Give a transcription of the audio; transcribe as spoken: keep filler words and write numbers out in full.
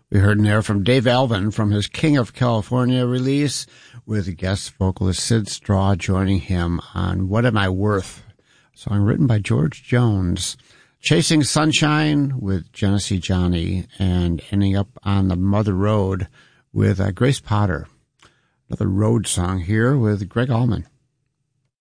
We heard in there from Dave Alvin from his King of California release, with guest vocalist Sid Straw joining him on What Am I Worth, a song written by George Jones. Chasing Sunshine with Genesee Johnny, and ending up on the Mother Road with uh, Grace Potter. Another road song here with Greg Allman.